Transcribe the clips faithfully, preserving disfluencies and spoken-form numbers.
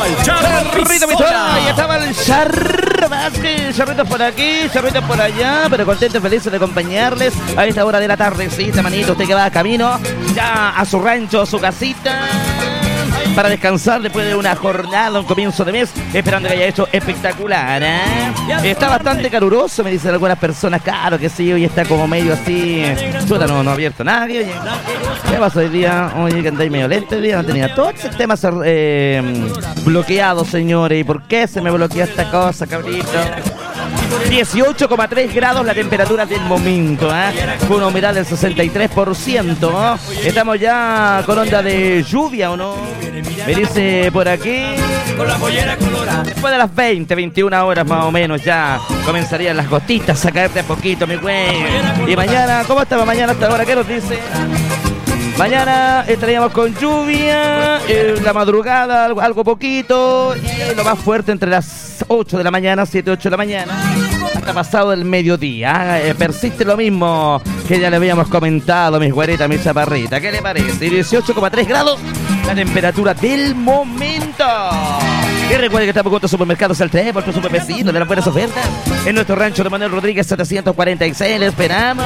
el Charrito Pistola. Ahí estaba el Charro Vázquez. Charritos por aquí, charritos por allá, pero contento y feliz de acompañarles a esta hora de la tardecita, manito. Usted que va camino ya a su rancho, a su casita, para descansar después de una jornada, un comienzo de mes, esperando que haya hecho espectacular, ¿eh? Está bastante caluroso, me dicen algunas personas. Claro que sí, hoy está como medio así. Chuta, no, no ha abierto nadie. Oye. ¿Qué pasó hoy día? Oye, que andáis medio lento hoy día, no tenía todos los sistemas eh, bloqueados, señores. ¿Y por qué se me bloquea esta cosa, cabrito? dieciocho coma tres grados la temperatura del momento, ¿eh? Con una humedad del sesenta y tres por ciento, ¿no? Estamos ya con onda de lluvia, ¿o no? Me dice por aquí, después de las veinte, veintiuna horas más o menos ya comenzarían las gotitas a caerte a poquito, mi güey. Y mañana, ¿cómo estaba mañana hasta ahora? ¿Qué nos dice? Mañana estaríamos con lluvia, en la madrugada algo, algo poquito, y lo más fuerte entre las ocho de la mañana, siete, ocho de la mañana, hasta pasado el mediodía. Eh, persiste lo mismo que ya le habíamos comentado, mis güeritas, mis chaparritas. ¿Qué le parece? dieciocho coma tres grados la temperatura del momento. Y recuerde que estamos con tu supermercados El Trébol, tu super vecino de las buenas ofertas. En nuestro rancho de Manuel Rodríguez setecientos cuarenta y seis, le esperamos.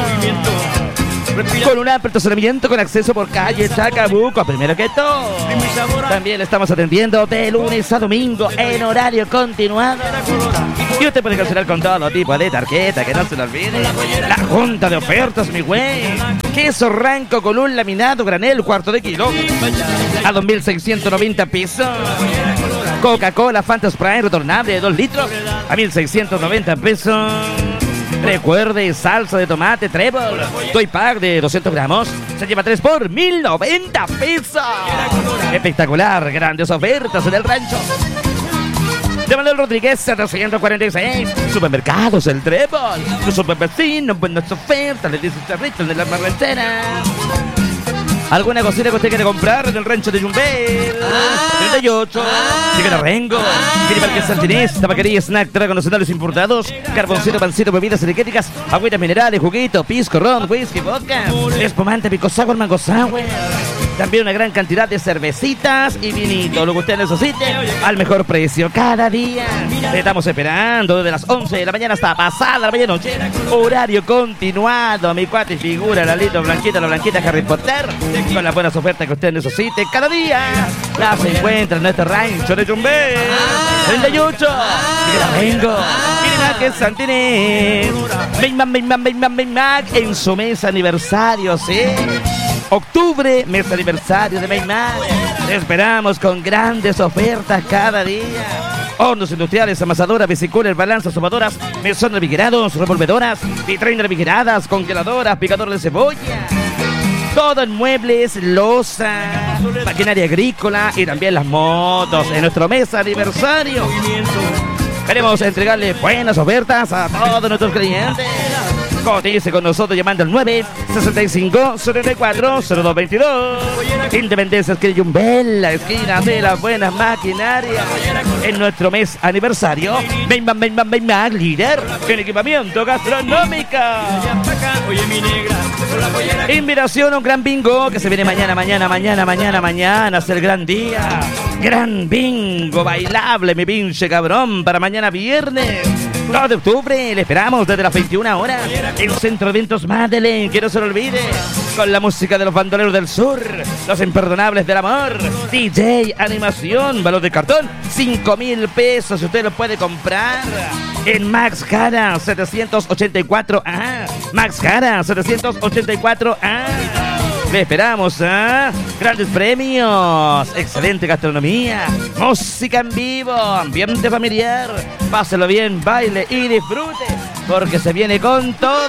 Con un amplio estacionamiento con acceso por calle Chacabuco, primero que todo. También le estamos atendiendo de lunes a domingo en horario continuado. Y usted puede cancelar con todo tipo de tarjeta, que no se lo olvide. La junta de ofertas, mi güey. Queso Ranco con un laminado granel, cuarto de kilo, a dos mil seiscientos noventa pesos. Coca-Cola Fanta Sprite retornable de dos litros a mil seiscientos noventa pesos. Recuerde, salsa de tomate Trébol, Toy Pack de doscientos gramos, se lleva tres por mil noventa pesos. Espectacular, grandes ofertas en el rancho de Manuel Rodríguez setecientos cuarenta y seis. Supermercados El Trébol, tu super vecino, buenas ofertas, le dice Charrito de la ranchera. ¿Alguna cosita que usted quiere comprar en el rancho de Yumbel? Ah, treinta y ocho. Ah, Llega a Rengo. Ah, Tiene Parque Santinés, tabaquería, snack, trago nacionales importados, carboncito, pancito, bebidas energéticas, agüitas minerales, juguito, pisco, ron, whisky, vodka, espumante, pico sour, mango sour. También una gran cantidad de cervecitas y vinito, lo que usted necesite, al mejor precio cada día. Le estamos esperando desde las once de la mañana hasta pasada la medianoche. Horario continuado, mi cuate figura, la Lito Blanquita, la Blanquita Harry Potter, con las buenas ofertas que usted necesite cada día. Las encuentra en nuestro rancho de Yumbel treinta y ocho. Vengo. Mire Santinés. Mac en su mes aniversario, ¿sí? Octubre, mes aniversario de Maymac. Esperamos con grandes ofertas cada día. Hornos industriales, amasadoras, biciculas, balanzas, sobadoras, mesones refrigerados, revolvedoras, vitrinas refrigeradas, congeladoras, picadores de cebolla. Todo en muebles, loza, maquinaria agrícola y también las motos en nuestro mes aniversario. Queremos entregarle buenas ofertas a todos nuestros clientes. Cotice con nosotros llamando al nueve sesenta y cinco setenta y cuatro cero dos veintidós. Independencia esquina Yumbel, la esquina de las buenas maquinarias. En nuestro mes aniversario, Maymac, Maymac, Maymac, líder en equipamiento gastronómico. Invitación a un gran bingo que se viene mañana, mañana, mañana, mañana, mañana. Es el gran día. Gran bingo bailable, mi pinche cabrón, para mañana viernes dos de octubre. Le esperamos desde las veintiuna horas en el Centro de Eventos Madeleine, que no se lo olvide, con la música de los bandoleros del sur, los imperdonables del amor, D J, animación, valor de cartón, cinco mil pesos. Usted lo puede comprar en Max Cara setecientos ochenta y cuatro A. Max Cara setecientos ochenta y cuatro A. Le esperamos, ¿eh? Grandes premios, excelente gastronomía, música en vivo, ambiente familiar. Páselo bien, baile y disfrute, porque se viene con todo.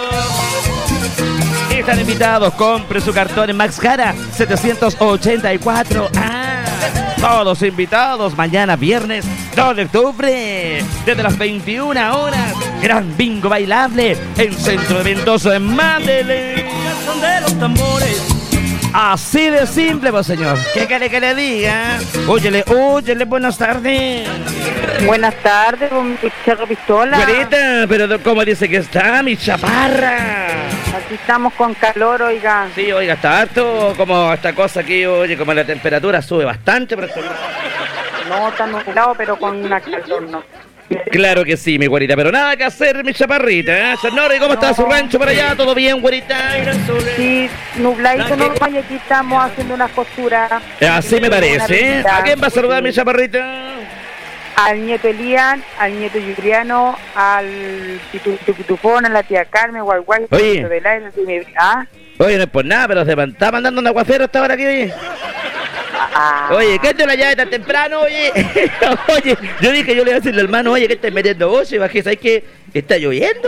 Están invitados, compre su cartón en Max Cara setecientos ochenta y cuatro A. Todos invitados mañana viernes dos de octubre desde las veintiuna horas. Gran bingo bailable en Centro de Eventos en Madeleine. De los tambores. Así de simple, pues, señor. ¿Qué quiere que le diga? Óyele, óyele, buenas tardes. Buenas tardes, con mi Charro Pistola. Güerita, pero ¿cómo dice que está, mi chaparra? Aquí estamos con calor, oiga. Sí, oiga, está harto, como esta cosa aquí, oye, como la temperatura sube bastante, pero... no tan nublado, pero con una calor, ¿no? Claro que sí, mi güerita, pero nada que hacer, mi chaparrita, ¿eh? Chanori, ¿cómo está su rancho por allá? ¿Todo bien, güerita? Sí, nubladito no, y aquí estamos haciendo unas costuras. Así me parece, ¿eh? ¿A quién va a saludar, mi chaparrita? Al nieto Elian, al nieto Juliano, al Pitufón, a la tía Carmen, Guayguay, Oye. de la, de ¿ah? Oye, no es por nada, pero se está mandando un aguacero hasta ahora aquí, oye. Ah. Oye, ¿qué te la llave tan temprano, oye? Oye, yo dije, yo le voy a decirle al hermano, oye, ¿qué estás metiendo vos? Y bajé, ¿sabes qué? Está lloviendo.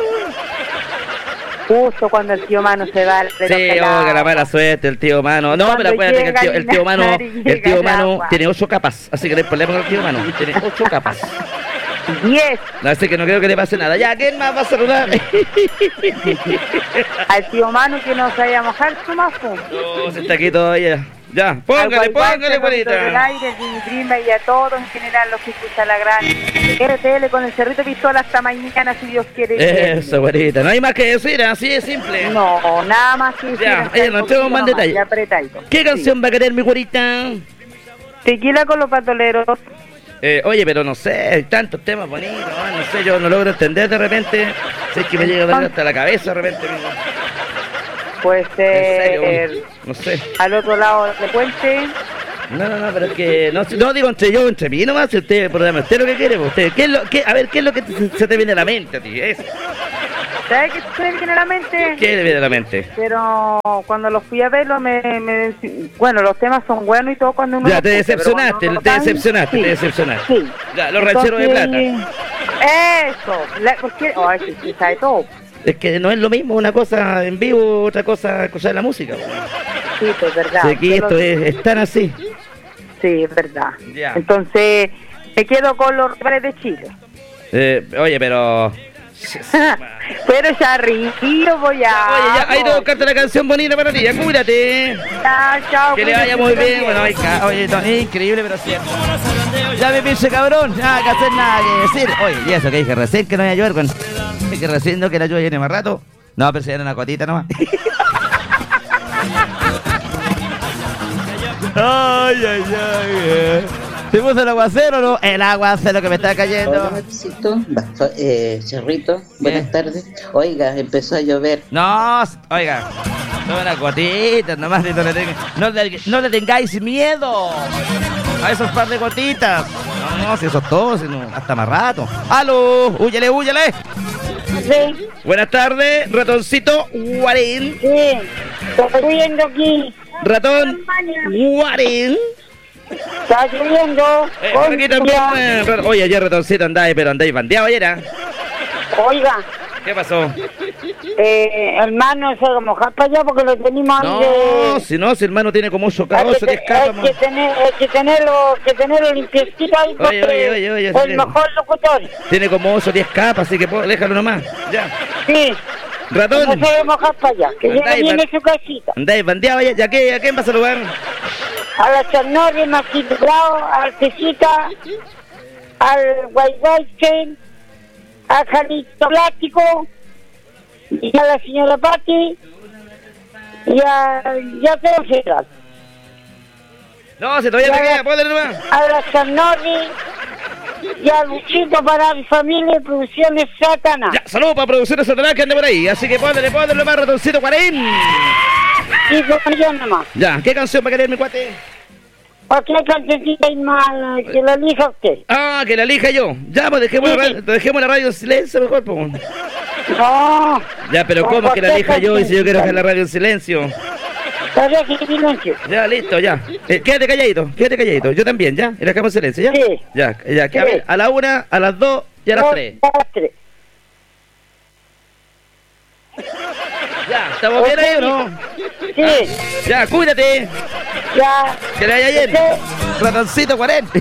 Justo cuando el tío Mano se va. Sí, oiga, la mala suerte, el tío Mano. No, pero acuérdate que el tío, el tío Mano, el tío Mano tiene ocho capas, así que no hay problema con el tío Mano, tiene ocho capas. Diez. Así que no creo que le pase nada. Ya, ¿quién más va a saludar? Al tío Mano que no se vaya a mojar su mazo. No, se está aquí todavía. Ya, póngale, póngale, bonita. Del aire, mi prima y a todos en general los que escuchan la gran R T L con el Cerrito Pistola hasta mañana, si Dios quiere. Eso, bonita. No hay más que decir, así de simple. No, nada más que decir. Ya, eh, no entremos más en detalle. ¿Qué canción sí. va a querer, mi güerita? Tequila con los patoleros. Eh, oye, pero no sé, hay tantos temas bonitos, ¿no? no sé, yo no logro entender de repente. Si es que me llega a doler hasta la cabeza de repente. Mismo. Puede ser, serio, no sé. Al otro lado del puente. No, no, no, pero es que no, no digo entre yo, entre mí nomás, si usted, programa, usted lo que quiere, usted, ¿qué es lo, qué, a ver, ¿qué es lo que te, se te viene a la mente a ti? Eso. ¿Sabes qué se me viene a la mente? ¿Qué le viene a la mente? Pero cuando los fui a verlo, me, me bueno, los temas son buenos y todo cuando uno... Ya, te decepcionaste, te decepcionaste, sí, te decepcionaste. Sí. Ya, los rancheros de plata. Eso, la, porque, oh, sí, sí, sabe todo. Es que no es lo mismo una cosa en vivo, otra cosa escuchar la música. Sí, pues es verdad. Sé que esto es, es tan así. Sí, es verdad. Ya. Entonces, me quedo con los rivales de Chile. Eh, oye, pero... pero ya río, voy a... Oye, ya, ahí te buscaste la canción bonita para ti, ya cuídate. Chao, chao. Que le vaya muy bien. Bueno, oye, oye, no, es increíble, pero cierto. Ya me pinche cabrón, nada que hacer, nada que decir. Oye, y eso que dije recién que no iba a llover, con... que recién no que la lluvia viene más rato. No, pero se viene una cotita nomás. Ay, ay, ay. ¿Se puso el aguacero o no? El aguacero que me está cayendo. Hola, eh, Cerrito, buenas tardes. Oiga, empezó a llover. No, oiga, son unas gotitas nomás. No le, tenga, no, le, no le tengáis miedo a esos par de gotitas. No, no, si eso es todo, sino hasta más rato. ¡Aló! ¡Húyale, húyale! Sí. Buenas tardes, ratoncito Guarín. Sí, estoy viendo aquí. Ratón Guarín. Está lloviendo. Eh, aquí también, eh, oye, ayer ratoncito andáis, pero andáis bandeado ayer, ¿eh? Oiga. ¿Qué pasó? Eh, hermano, se va a mojar para allá porque lo tenemos No, de... si no, si hermano tiene como ocho cabos, diez capas. Hay que, tener, hay que tenerlo, que tenerlo limpiecito ahí porque Oye, oye, oye, oye, el tiene- mejor locutor. Tiene como ocho o diez capas, así que po- déjalo nomás. Ya. Sí, Ratón, no se va a mojar para allá, que Andá llegue y bien va- en su casita. andáis bandeado ayer, ¿ya qué? ¿A quién vas a saludar? A la Charnorri, Maquilao, al Tecita, al Guayguaychen, a Jalito Plástico, y a la señora Pati, y a... ya tengo cerrado. No, si todavía te Ya. queda, ponle nomás. A la Charnorri, y a Luchito para mi familia de Producciones Satanás. Ya, saludos para Producciones Satanás que ande por ahí. Así que ponle, ponle nomás, ratoncito Guarín. Y con yo nomás. Ya, ¿qué canción va a querer mi cuate? ¿Por qué cancioncita hay mal que la elija usted? Ah, que la elija yo. Ya, pues dejemos, la, radio, dejemos la radio en silencio mejor, pues. No. Ya, pero ¿cómo que la elija yo y si yo quiero dejar la radio en silencio? Todavía que silencio. Ya, listo, ya. Eh, quédate calladito, quédate calladito. Yo también, ¿ya? Y la dejamos en silencio, ¿ya? Sí. Ya, ya. Que a, Sí. ver, a la una, a las dos y a las Dos, tres. a las tres. Ya, ¿estamos bien ahí o no? Sí, Ya, cuídate. ya. Que le vaya bien. Sí. Ratoncito cuarenta.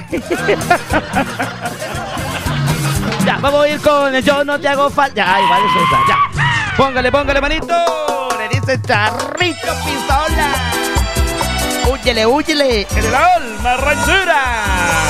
Ya, vamos a ir con el Yo No Te Hago Falta. Ya, igual es esa. Ya. Póngale, póngale, manito. Le dice Charrito Pistola. Húyele, húyele. En el alma ranchera.